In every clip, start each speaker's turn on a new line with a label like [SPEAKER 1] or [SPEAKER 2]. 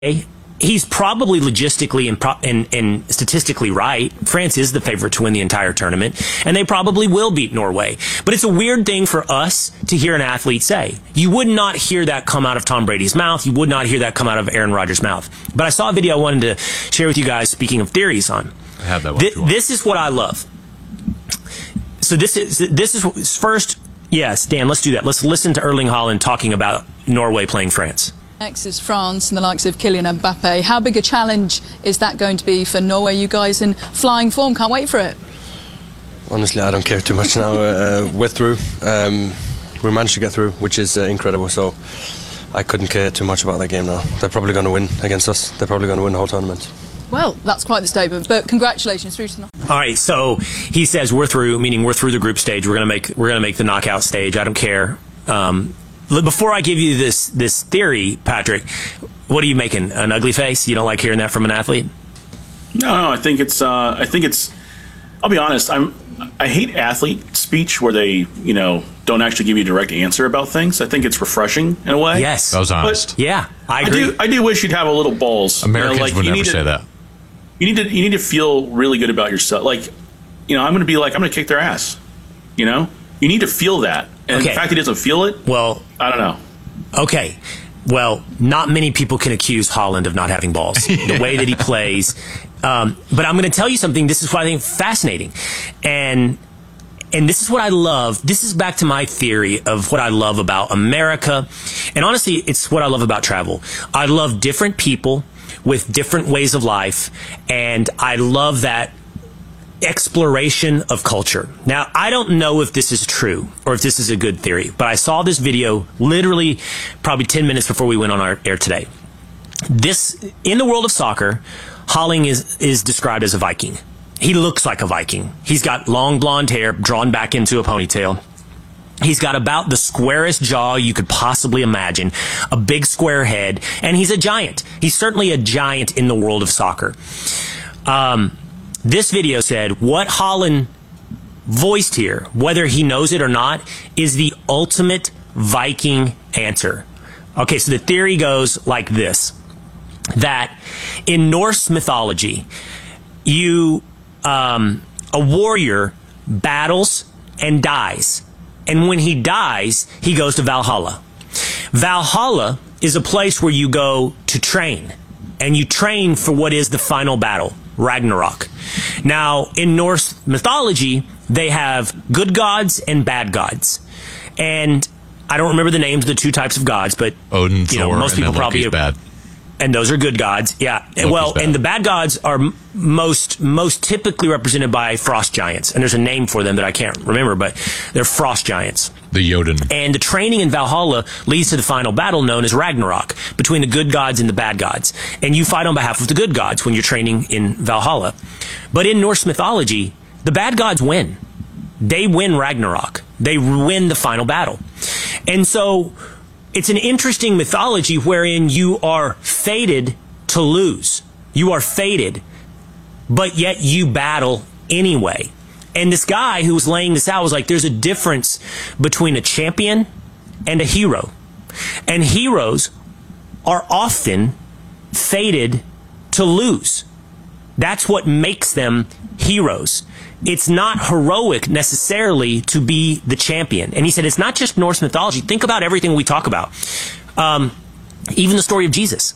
[SPEAKER 1] He's probably logistically and statistically right. France is the favorite to win the entire tournament, and they probably will beat Norway. But it's a weird thing for us to hear an athlete say. You would not hear that come out of Tom Brady's mouth. You would not hear that come out of Aaron Rodgers' mouth. But I saw a video I wanted to share with you guys, speaking of theories on.
[SPEAKER 2] I have that one.
[SPEAKER 1] This is what I love. So this is first, yes, Dan, let's do that. Let's listen to Erling Haaland talking about Norway playing France.
[SPEAKER 3] Next is France and the likes of Kylian Mbappe. How big a challenge is that going to be for Norway? You guys in flying form, can't wait for it.
[SPEAKER 4] Honestly, I don't care too much now. We're through. We managed to get through, which is incredible. So I couldn't care too much about that game now. They're probably going to win against us. They're probably going to win the whole tournament.
[SPEAKER 3] Well, that's quite the statement, but congratulations, through to the...
[SPEAKER 1] All right, so he says we're through, meaning we're through the group stage. We're gonna make the knockout stage. I don't care. Before I give you this theory, Patrick, what are you making? An ugly face? You don't like hearing that from an athlete?
[SPEAKER 5] No, I think it's. I'll be honest. I hate athlete speech where they, don't actually give you a direct answer about things. I think it's refreshing in a way.
[SPEAKER 1] Yes,
[SPEAKER 2] that was honest.
[SPEAKER 1] But yeah, I agree.
[SPEAKER 5] I do wish you'd have a little balls.
[SPEAKER 2] Americans would never say that.
[SPEAKER 5] You need to feel really good about yourself. I'm going to be like, I'm going to kick their ass. You need to feel that. And the fact he doesn't feel it,
[SPEAKER 1] well,
[SPEAKER 5] I don't know.
[SPEAKER 1] Okay. Well, not many people can accuse Haaland of not having balls. The way that he plays. But I'm going to tell you something. This is what I think fascinating. And this is what I love. This is back to my theory of what I love about America. And honestly, it's what I love about travel. I love different people with different ways of life. And I love that exploration of culture. Now, I don't know if this is true or if this is a good theory, but I saw this video literally probably 10 minutes before we went on our air today. In the world of soccer, Haaland is described as a Viking. He looks like a Viking. He's got long blonde hair drawn back into a ponytail. He's got about the squarest jaw you could possibly imagine, a big square head, and he's a giant. He's certainly a giant in the world of soccer. This video said what Haaland voiced here, whether he knows it or not, is the ultimate Viking answer. Okay, so the theory goes like this, that in Norse mythology, a warrior battles and dies. And when he dies, he goes to Valhalla. Valhalla is a place where you go to train. And you train for what is the final battle, Ragnarok. Now, in Norse mythology, they have good gods and bad gods. And I don't remember the names of the two types of gods, but
[SPEAKER 2] Odin, Thor,
[SPEAKER 1] most people probably
[SPEAKER 2] bad.
[SPEAKER 1] And those are good gods, yeah.
[SPEAKER 2] Loki's bad.
[SPEAKER 1] And the bad gods are most typically represented by frost giants. And there's a name for them that I can't remember, but they're frost giants.
[SPEAKER 2] The Jotun.
[SPEAKER 1] And the training in Valhalla leads to the final battle known as Ragnarok, between the good gods and the bad gods. And you fight on behalf of the good gods when you're training in Valhalla. But in Norse mythology, the bad gods win. They win Ragnarok. They win the final battle. And so it's an interesting mythology wherein you are fated to lose. You are fated, but yet you battle anyway. And this guy who was laying this out was like, there's a difference between a champion and a hero. And heroes are often fated to lose. That's what makes them heroes. It's not heroic necessarily to be the champion. And he said, it's not just Norse mythology. Think about everything we talk about. Even the story of Jesus,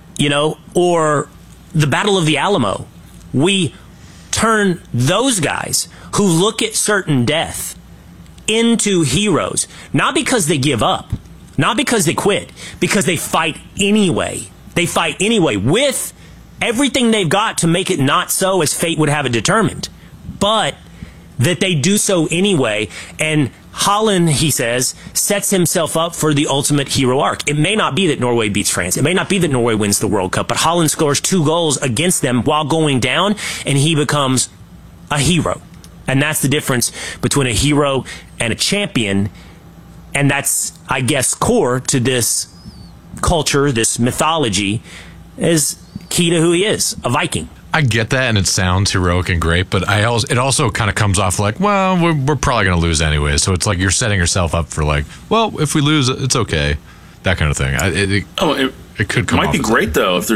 [SPEAKER 1] or the Battle of the Alamo. We turn those guys who look at certain death into heroes, not because they give up, not because they quit, because they fight anyway. They fight anyway with everything they've got to make it not so as fate would have it determined. But that they do so anyway. And Haaland, he says, sets himself up for the ultimate hero arc. It may not be that Norway beats France. It may not be that Norway wins the World Cup. But Haaland scores 2 goals against them while going down, and he becomes a hero. And that's the difference between a hero and a champion. And that's, I guess, core to this culture, this mythology, is key to who he is, a Viking.
[SPEAKER 2] I get that, and it sounds heroic and great, but it also kind of comes off like, well, we're probably going to lose anyway. So it's like you're setting yourself up for like, well, if we lose, it's okay, that kind of thing. It could come
[SPEAKER 5] Might
[SPEAKER 2] off
[SPEAKER 5] be
[SPEAKER 2] as
[SPEAKER 5] great though if